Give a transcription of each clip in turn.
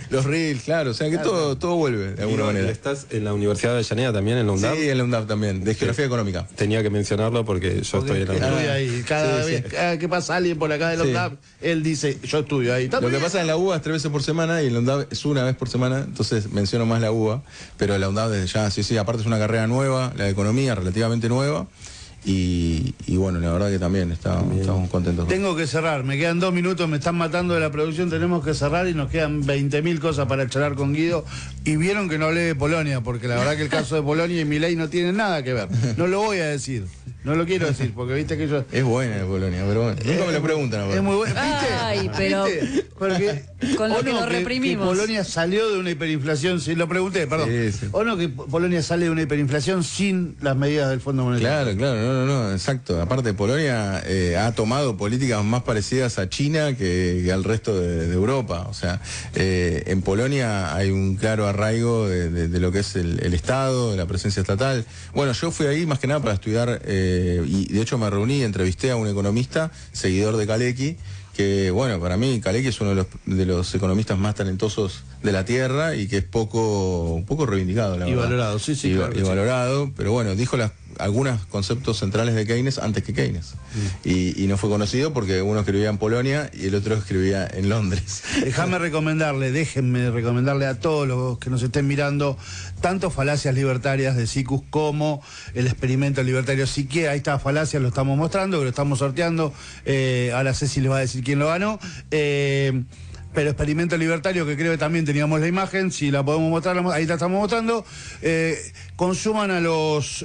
los reels, claro, o sea que todo vuelve de alguna manera. ¿Estás en la Universidad de Avellaneda también, en la UNDAP? Sí, en la UNDAP también, de Geografía Económica. Tenía que mencionarlo porque yo estoy en la UNDAP. Estudia ahí. Cada vez que pasa alguien por acá de la UNDAP, él dice, yo estudio ahí. Lo que pasa en la UBA es 3 veces por semana y en la UNDAP es 1 vez por semana, entonces menciono más la UBA, pero la UNDAP desde ya, sí, aparte es una carrera nueva, la de Economía, relativamente nueva. Y bueno, la verdad que también estamos contentos. Tengo que cerrar, me quedan 2 minutos, me están matando de la producción, tenemos que cerrar y nos quedan 20.000 cosas para charlar con Guido. Y vieron que no hablé de Polonia, porque la verdad que el caso de Polonia y Milei no tienen nada que ver. No lo voy a decir, no lo quiero decir, porque viste que yo... Es buena de Polonia, pero bueno, nunca me lo preguntan. Es muy buena, ¿viste? Ay, pero... ¿Viste? Porque, con lo que lo reprimimos. Que Polonia salió de una hiperinflación, si lo pregunté, perdón. Sí. ¿O no que Polonia sale de una hiperinflación sin las medidas del Fondo Monetario? Claro, no, exacto. Aparte, Polonia ha tomado políticas más parecidas a China que al resto de Europa. O sea, en Polonia hay un claro arraigo de lo que es el Estado, de la presencia estatal. Bueno, yo fui ahí más que nada para estudiar, y de hecho me reuní, entrevisté a un economista, seguidor de Kalecki, que bueno, para mí Kalecki es uno de los economistas más talentosos de la Tierra y que es poco reivindicado, la verdad. Valorado, sí, claro. Y valorado, pero bueno, dijo algunos conceptos centrales de Keynes antes que Keynes. Y no fue conocido porque uno escribía en Polonia y el otro escribía en Londres. Déjenme recomendarle a todos los que nos estén mirando, tanto Falacias Libertarias de Sikus como el experimento libertario Psique. Ahí está Falacias, lo estamos mostrando, que lo estamos sorteando. Ahora Ceci les va a decir quién lo ganó. Pero experimento libertario, que creo que también teníamos la imagen, si la podemos mostrar, ahí la estamos mostrando. Consuman a los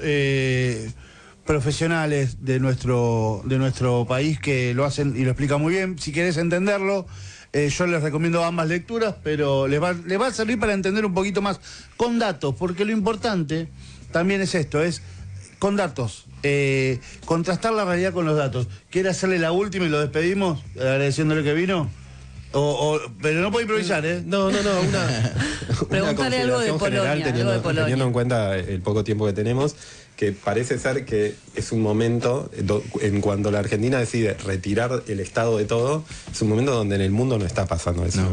profesionales de nuestro país que lo hacen y lo explican muy bien. Si querés entenderlo, yo les recomiendo ambas lecturas, pero les va a servir para entender un poquito más con datos, porque lo importante también es esto, es con datos. Contrastar la realidad con los datos. ¿Quiere hacerle la última y lo despedimos agradeciéndole que vino? Pero no puedo improvisar, ¿eh? No, Preguntale algo de Polonia, teniendo en cuenta el poco tiempo que tenemos, que parece ser que es un momento, en cuando la Argentina decide retirar el Estado de todo, es un momento donde en el mundo no está pasando eso.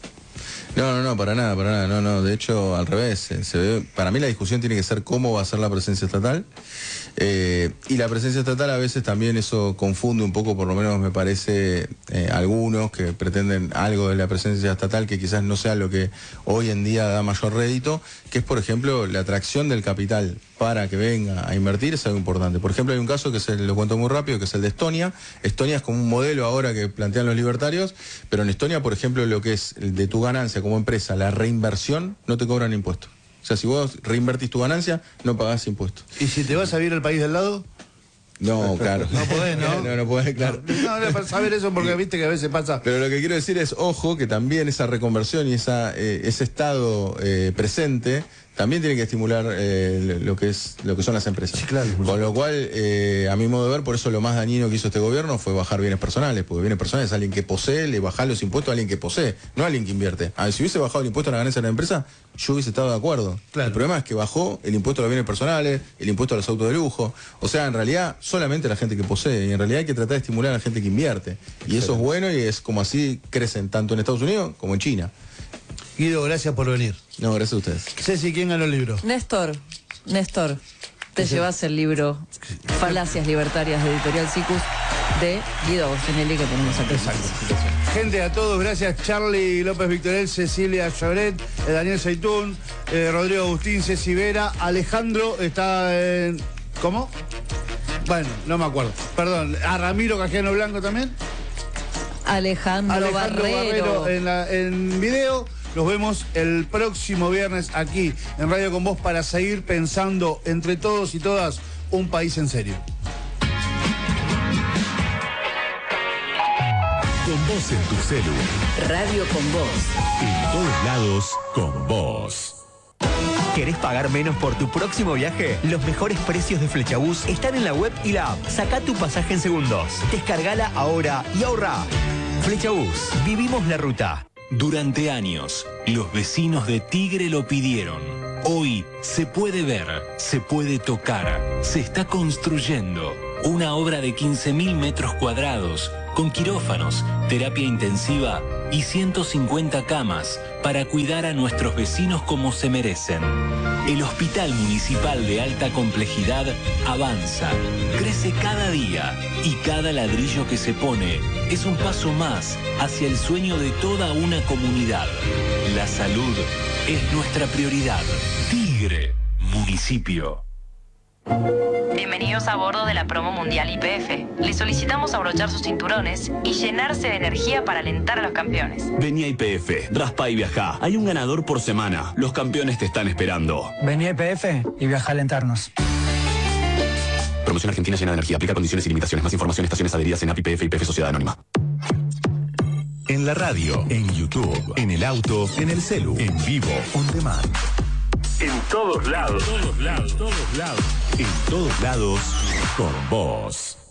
No, para nada, no, de hecho al revés, se ve, para mí la discusión tiene que ser cómo va a ser la presencia estatal, y la presencia estatal a veces también eso confunde un poco, por lo menos me parece, algunos que pretenden algo de la presencia estatal que quizás no sea lo que hoy en día da mayor rédito, que es por ejemplo la atracción del capital para que venga a invertir, es algo importante. Por ejemplo, hay un caso que lo cuento muy rápido, que es el de Estonia. Estonia es como un modelo ahora que plantean los libertarios, pero en Estonia, por ejemplo, lo que es de tu ganancia como empresa, la reinversión, no te cobran impuestos. O sea, si vos reinvertís tu ganancia, no pagás impuestos. ¿Y si te vas a vivir al país del lado? No, claro. No podés, ¿no? No podés, claro. No, para saber eso porque viste que a veces pasa. Pero lo que quiero decir es, ojo, que también esa reconversión y ese estado presente también tiene que estimular lo que son las empresas. Sí, claro. Con lo cual, a mi modo de ver, por eso lo más dañino que hizo este gobierno fue bajar bienes personales, porque bienes personales es alguien que posee, le baja los impuestos a alguien que posee, no a alguien que invierte. Si hubiese bajado el impuesto a la ganancia de la empresa, yo hubiese estado de acuerdo. Claro. El problema es que bajó el impuesto a los bienes personales, el impuesto a los autos de lujo. O sea, en realidad, solamente la gente que posee. Y en realidad hay que tratar de estimular a la gente que invierte. Y eso es bueno y es como así crecen tanto en Estados Unidos como en China. Guido, gracias por venir. No, gracias a ustedes. Ceci, ¿quién ganó el libro? Néstor, te llevas el libro Falacias Libertarias de Editorial Sikus de Guido Agostinelli, que tenemos aquí. Exacto. Gente, a todos, gracias. Charlie López Victorel, Cecilia Lloret, Daniel Seitún, Rodrigo Agustín, Ceci Vera, Alejandro está en... ¿Cómo? Bueno, no me acuerdo. Perdón. ¿A Ramiro Cajiano Blanco también? Alejandro Barrero en video. Nos vemos el próximo viernes aquí en Radio Con Vos para seguir pensando entre todos y todas un país en serio. Con vos en tu celu. Radio Con Vos. En todos lados, con vos. ¿Querés pagar menos por tu próximo viaje? Los mejores precios de Flechabús están en la web y la app. Sacá tu pasaje en segundos. Descargala ahora y ahorrá. Flechabús. Vivimos la ruta. Durante años, los vecinos de Tigre lo pidieron. Hoy se puede ver, se puede tocar, se está construyendo una obra de 15.000 metros cuadrados con quirófanos, terapia intensiva y 150 camas para cuidar a nuestros vecinos como se merecen. El Hospital Municipal de Alta Complejidad avanza, crece cada día y cada ladrillo que se pone es un paso más hacia el sueño de toda una comunidad. La salud es nuestra prioridad. Tigre, municipio. Bienvenidos a bordo de la promo mundial YPF. Les solicitamos abrochar sus cinturones y llenarse de energía para alentar a los campeones. Vení a YPF, raspa y viajá. Hay un ganador por semana. Los campeones te están esperando. Vení a YPF y viaja a alentarnos. Promoción argentina llena de energía. Aplica condiciones y limitaciones. Más información, estaciones adheridas en API, YPF y YPF Sociedad Anónima. En la radio, en YouTube, en el auto, en el celu, en vivo, on demand. En todos lados. En todos lados, con vos.